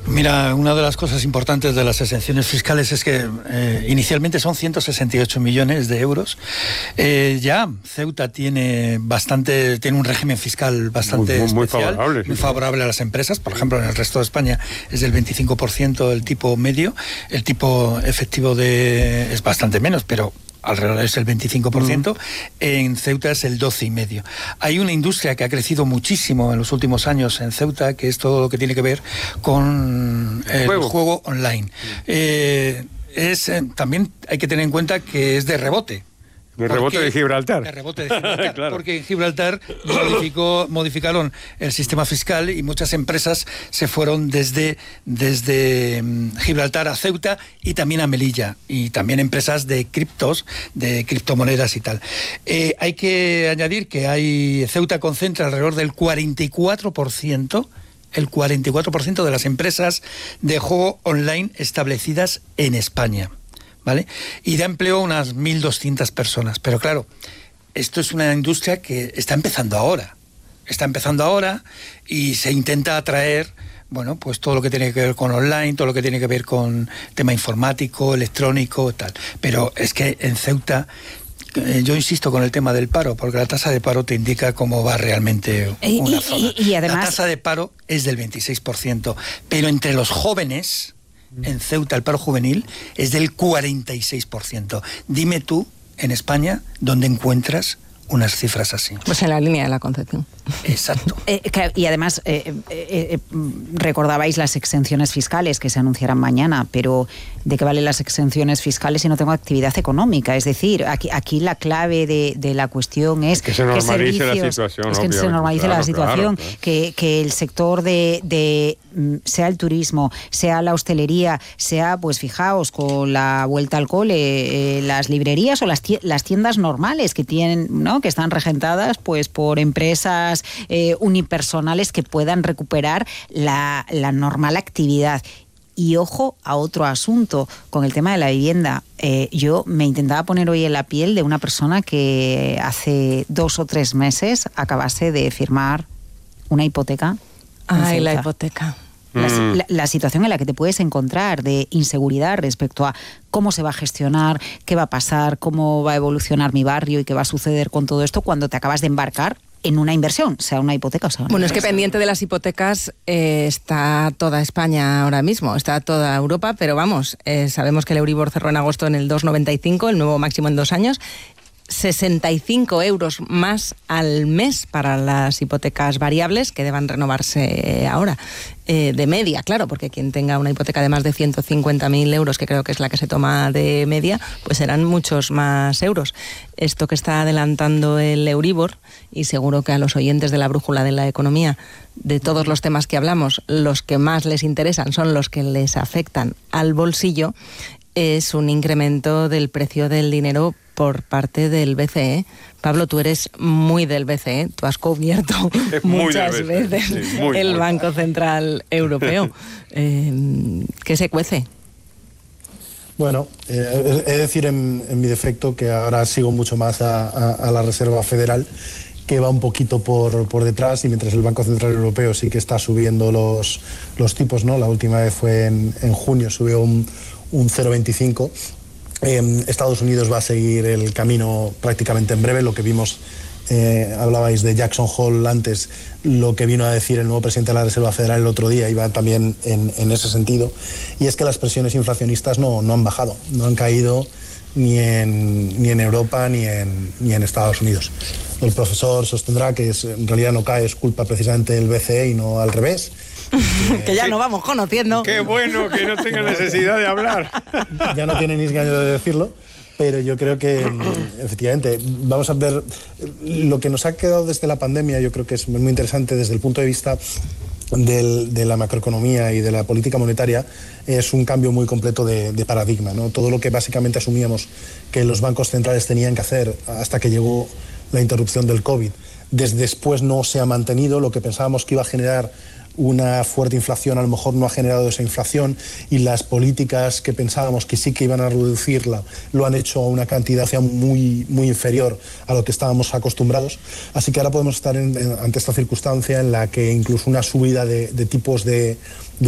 Mira, una de las cosas importantes de las exenciones fiscales es que inicialmente son 168 millones de euros. Ya Ceuta tiene un régimen fiscal bastante especial, muy favorable a las empresas. Por ejemplo, en el resto de España es del 25% el tipo medio. El tipo efectivo es bastante menos, pero alrededor es el 25%, en Ceuta es el 12,5%. Hay una industria que ha crecido muchísimo en los últimos años en Ceuta, que es todo lo que tiene que ver con el juego online. También hay que tener en cuenta que es de rebote. De rebote de Gibraltar. De rebote de Gibraltar, claro. Porque en Gibraltar modificaron el sistema fiscal y muchas empresas se fueron desde Gibraltar a Ceuta y también a Melilla, y también empresas de criptomonedas y tal. Hay que añadir que Ceuta concentra alrededor del 44% de las empresas de juego online establecidas en España, ¿vale? Y da empleo a unas 1.200 personas. Pero claro, esto es una industria que está empezando ahora y se intenta atraer, bueno, pues todo lo que tiene que ver con online, todo lo que tiene que ver con tema informático, electrónico, tal. Pero es que en Ceuta, yo insisto con el tema del paro, porque la tasa de paro te indica cómo va realmente una zona. Y además, la tasa de paro es del 26%, pero entre los jóvenes, en Ceuta el paro juvenil es del 46%. Dime tú, en España, ¿dónde encuentras unas cifras así? Pues en la línea de la Concepción. Exacto. Y además, recordabais las exenciones fiscales que se anunciarán mañana, pero ¿de qué valen las exenciones fiscales si no tengo actividad económica? Es decir, aquí la clave de la cuestión es que se normalice la situación. Que se normalice la situación, claro. Que el sector sea el turismo, sea la hostelería, sea, pues fijaos, con la vuelta al cole, las librerías o las tiendas normales que tienen, ¿no?, que están regentadas pues por empresas unipersonales que puedan recuperar la normal actividad. Y ojo a otro asunto, con el tema de la vivienda. Yo me intentaba poner hoy en la piel de una persona que hace 2 o 3 meses acabase de firmar una hipoteca. Ay, la hipoteca. La situación en la que te puedes encontrar de inseguridad respecto a cómo se va a gestionar, qué va a pasar, cómo va a evolucionar mi barrio y qué va a suceder con todo esto cuando te acabas de embarcar en una inversión, sea una hipoteca o sea una inversión. Es que pendiente de las hipotecas está toda España ahora mismo, está toda Europa, pero vamos, sabemos que el Euribor cerró en agosto en el 2,95, el nuevo máximo en 2 años. 65 euros más al mes para las hipotecas variables que deban renovarse ahora. De media, claro, porque quien tenga una hipoteca de más de 150.000 euros, que creo que es la que se toma de media, pues serán muchos más euros. Esto que está adelantando el Euribor, y seguro que a los oyentes de la Brújula de la Economía, de todos los temas que hablamos, los que más les interesan son los que les afectan al bolsillo, es un incremento del precio del dinero por parte del BCE. Pablo, tú eres muy del BCE, tú has cubierto muchas veces el Banco Central Europeo. ¿Qué se cuece? Bueno, he de decir en mi defecto que ahora sigo mucho más a la Reserva Federal, que va un poquito por detrás, y mientras el Banco Central Europeo sí que está subiendo los tipos, ¿no? La última vez fue en junio, subió un 0,25. Estados Unidos va a seguir el camino prácticamente en breve. Lo que vimos, hablabais de Jackson Hole antes, lo que vino a decir el nuevo presidente de la Reserva Federal el otro día iba también en ese sentido, y es que las presiones inflacionistas no han bajado, no han caído ni en Europa ni en Estados Unidos. El profesor sostendrá que en realidad no cae, es culpa precisamente del BCE y no al revés. Que ya nos vamos conociendo. Qué bueno que no tenga necesidad de hablar. Ya no tiene ni escaño de decirlo, pero yo creo que efectivamente vamos a ver lo que nos ha quedado desde la pandemia. Yo creo que es muy interesante desde el punto de vista de la macroeconomía y de la política monetaria. Es un cambio muy completo de paradigma, ¿no? Todo lo que básicamente asumíamos que los bancos centrales tenían que hacer hasta que llegó la interrupción del COVID, desde después no se ha mantenido. Lo que pensábamos que iba a generar una fuerte inflación a lo mejor no ha generado esa inflación, y las políticas que pensábamos que sí que iban a reducirla lo han hecho a una cantidad muy, muy inferior a lo que estábamos acostumbrados. Así que ahora podemos estar ante esta circunstancia en la que incluso una subida de tipos de